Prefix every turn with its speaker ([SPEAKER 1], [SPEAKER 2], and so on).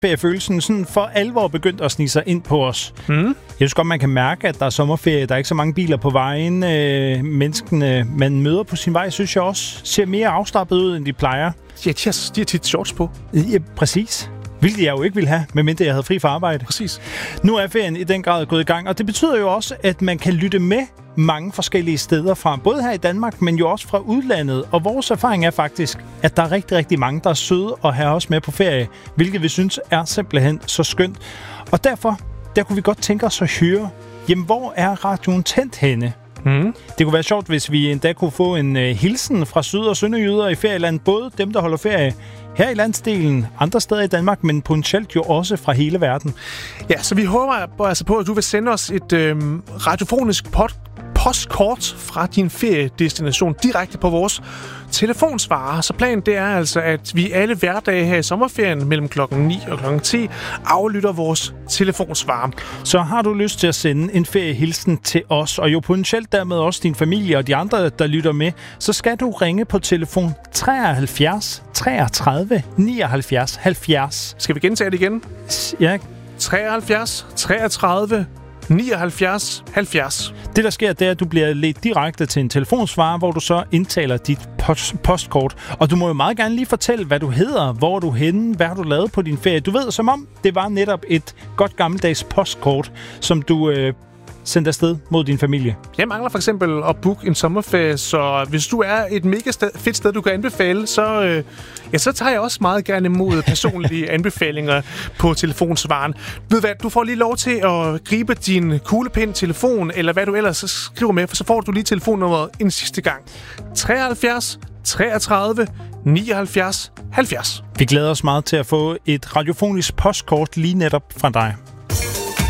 [SPEAKER 1] feriefølelsen sådan for alvor begyndt at snige sig ind på os. Jeg synes godt, man kan mærke, at der er sommerferie. Der er ikke så mange biler på vejen. Menneskene, man møder på sin vej, synes jeg også ser mere afslappet ud, end de plejer.
[SPEAKER 2] Ja, de har tit shorts på.
[SPEAKER 1] Ja, præcis. Hvilket jeg jo ikke ville have, medmindre jeg havde fri fra arbejde.
[SPEAKER 2] Præcis.
[SPEAKER 1] Nu er ferien i den grad gået i gang, og det betyder jo også, at man kan lytte med mange forskellige steder fra, både her i Danmark, men jo også fra udlandet. Og vores erfaring er faktisk, at der er rigtig, rigtig mange, der er søde og have os med på ferie, hvilket vi synes er simpelthen så skønt. Og derfor, der kunne vi godt tænke os at høre, jamen hvor er radioen tændt henne? Det kunne være sjovt, hvis vi endda kunne få en hilsen fra syd- og sønderjyder i ferieland. Både dem, der holder ferie her i landsdelen, andre steder i Danmark, men potentielt jo også fra hele verden.
[SPEAKER 2] Ja, så vi håber altså på, at du vil sende os et radiofonisk postkort fra din feriedestination direkte på vores telefonsvarer. Så planen det er altså, at vi alle hverdage her i sommerferien mellem klokken 9 og klokken 10 aflytter vores telefonsvarer.
[SPEAKER 1] Så har du lyst til at sende en feriehilsen til os, og jo potentielt dermed også din familie og de andre, der lytter med, så skal du ringe på telefon 73 33 79 70.
[SPEAKER 2] Skal vi gentage det igen?
[SPEAKER 1] Ja.
[SPEAKER 2] 73 33 79 70.
[SPEAKER 1] Det, der sker, det er, at du bliver ledt direkte til en telefonsvarer, hvor du så indtaler dit postkort. Og du må jo meget gerne lige fortælle, hvad du hedder, hvor du er henne, hvad har du lavet på din ferie. Du ved, som om det var netop et godt gammeldags postkort, som du sendte afsted mod din familie.
[SPEAKER 2] Jeg mangler for eksempel at booke en sommerferie, så hvis du er et mega fedt sted, du kan anbefale, så tager jeg også meget gerne imod personlige anbefalinger på telefonsvaren. Ved hvad, du får lige lov til at gribe din kuglepen, telefon, eller hvad du ellers skriver med, for så får du lige telefonnummeret en sidste gang. 73 33 79 70.
[SPEAKER 1] Vi glæder os meget til at få et radiofonisk postkort lige netop fra dig.